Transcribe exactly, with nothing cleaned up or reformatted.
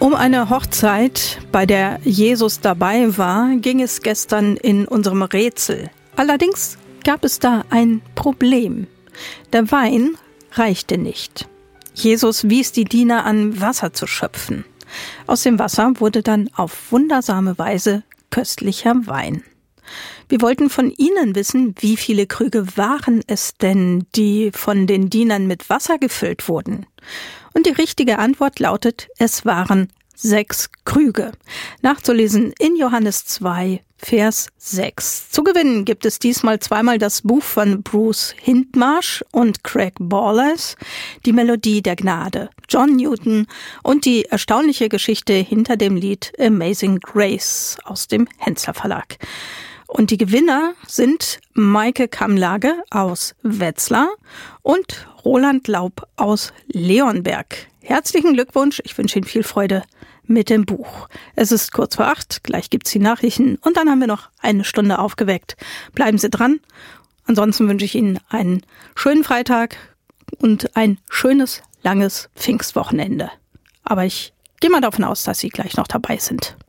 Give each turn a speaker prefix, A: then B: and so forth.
A: Um eine Hochzeit, bei der Jesus dabei war, ging es gestern in unserem Rätsel. Allerdings gab es da ein Problem. Der Wein reichte nicht. Jesus wies die Diener an, Wasser zu schöpfen. Aus dem Wasser wurde dann auf wundersame Weise köstlicher Wein. Wir wollten von Ihnen wissen, wie viele Krüge waren es denn, die von den Dienern mit Wasser gefüllt wurden? Und die richtige Antwort lautet, es waren sechs Krüge. Nachzulesen in Johannes zwei, Vers sechs. Zu gewinnen gibt es diesmal zweimal das Buch von Bruce Hindmarsh und Craig Borlas, die Melodie der Gnade, John Newton und die erstaunliche Geschichte hinter dem Lied Amazing Grace aus dem Hensler Verlag. Und die Gewinner sind Maike Kammlage aus Wetzlar und Roland Laub aus Leonberg. Herzlichen Glückwunsch, ich wünsche Ihnen viel Freude mit dem Buch. Es ist kurz vor acht, gleich gibt's die Nachrichten und dann haben wir noch eine Stunde aufgeweckt. Bleiben Sie dran. Ansonsten wünsche ich Ihnen einen schönen Freitag und ein schönes, langes Pfingstwochenende. Aber ich gehe mal davon aus, dass Sie gleich noch dabei sind.